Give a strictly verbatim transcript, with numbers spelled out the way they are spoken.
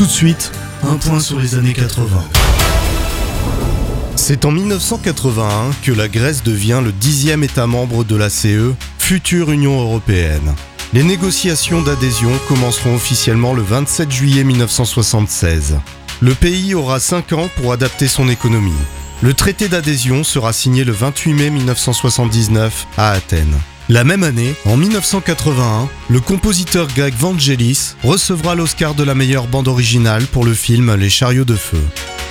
de suite, un point sur les années quatre-vingts. C'est en dix-neuf cent quatre-vingt-un que la Grèce devient le dixième État membre de la C E, future Union européenne. Les négociations d'adhésion commenceront officiellement le vingt-sept juillet mille neuf cent soixante-seize. Le pays aura cinq ans pour adapter son économie. Le traité d'adhésion sera signé le vingt-huit mai mille neuf cent soixante-dix-neuf à Athènes. La même année, en mille neuf cent quatre-vingt-un, le compositeur grec Vangelis recevra l'Oscar de la meilleure bande originale pour le film Les Chariots de feu.